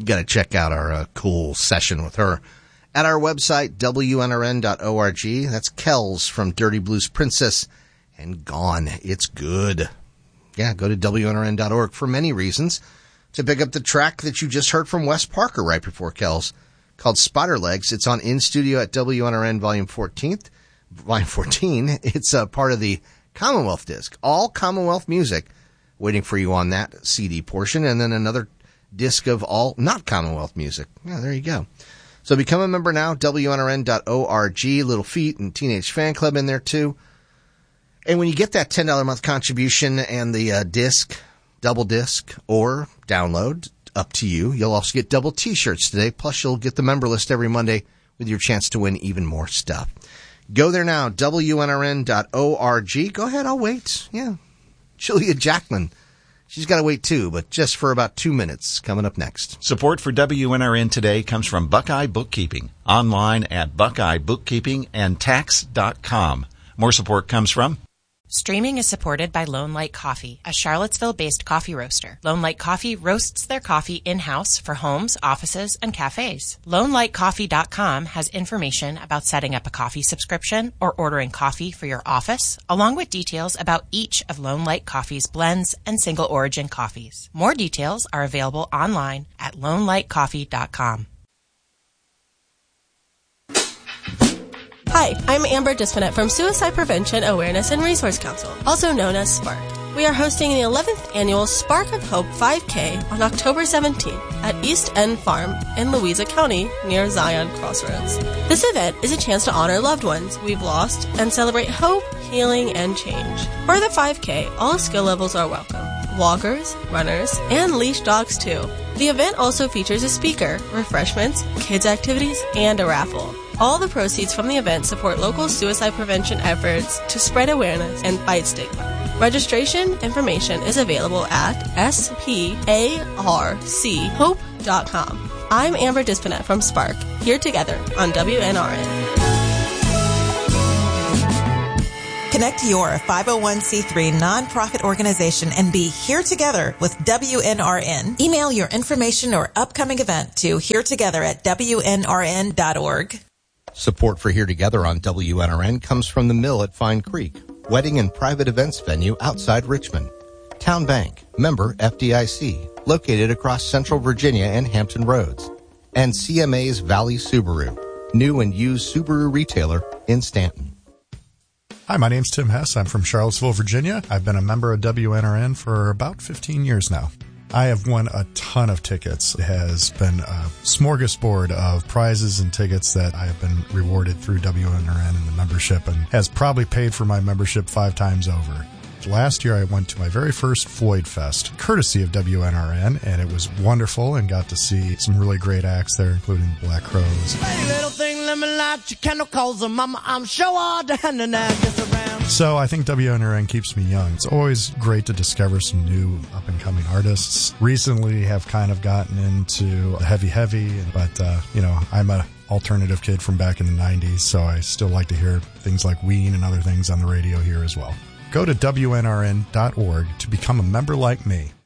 got to check out our cool session with her at our website, WNRN.org. That's Kells from Dirty Blues Princess and Gone. It's good. Yeah, go to WNRN.org for many reasons to pick up the track that you just heard from Wes Parker right before Kells called Spider Legs. It's on In Studio at WNRN Volume 14. It's a part of the Commonwealth disc. All Commonwealth music waiting for you on that CD portion, and then another disc of all not Commonwealth music. Yeah, there you go. So become a member now, WNRN.org, Little Feat and Teenage Fan Club in there too. And when you get that $10 a month contribution and the disc, double disc, or download, up to you, you'll also get double T-shirts today, plus you'll get the member list every Monday with your chance to win even more stuff. Go there now, WNRN.org. Go ahead, I'll wait. Yeah. Julia Jacklin. She's got to wait too, but just for about 2 minutes. Coming up next. Support for WNRN today comes from Buckeye Bookkeeping. Online at BuckeyeBookkeepingandTax.com. More support comes from Streaming is supported by Lone Light Coffee, a Charlottesville-based coffee roaster. Lone Light Coffee roasts their coffee in-house for homes, offices, and cafes. LoneLightCoffee.com has information about setting up a coffee subscription or ordering coffee for your office, along with details about each of Lone Light Coffee's blends and single-origin coffees. More details are available online at LoneLightCoffee.com. Hi, I'm Amber Dispinet from Suicide Prevention Awareness and Resource Council, also known as SPARK. We are hosting the 11th annual Spark of Hope 5K on October 17th at East End Farm in Louisa County near Zion Crossroads. This event is a chance to honor loved ones we've lost and celebrate hope, healing, and change. For the 5K, all skill levels are welcome. Walkers, runners, and leash dogs too. The event also features a speaker, refreshments, kids activities, and a raffle. All the proceeds from the event support local suicide prevention efforts to spread awareness and fight stigma. Registration information is available at sparchope.com. I'm Amber Dispinet from Spark, here together on WNRN. Connect your 501c3 nonprofit organization and be here together with WNRN. Email your information or upcoming event to heretogether@WNRN.org. Support for Here Together on WNRN comes from the Mill at Fine Creek, wedding and private events venue outside Richmond. Town Bank, member FDIC, located across Central Virginia and Hampton Roads. And CMA's Valley Subaru, new and used Subaru retailer in Stanton. Hi, my name's Tim Hess. I'm from Charlottesville, Virginia. I've been a member of WNRN for about 15 years now. I have won a ton of tickets. It has been a smorgasbord of prizes and tickets that I have been rewarded through WNRN and the membership, and has probably paid for my membership 5 times over. Last year I went to my very first Floyd Fest, courtesy of WNRN, and it was wonderful and got to see some really great acts there, including Black Crowes. Hey, little thing, let me light your candle, cause mama, I'm sure all down and I just around. So I think WNRN keeps me young. It's always great to discover some new up-and-coming artists. Recently have kind of gotten into heavy, but, I'm a alternative kid from back in the 90s, so I still like to hear things like Ween and other things on the radio here as well. Go to WNRN.org to become a member like me.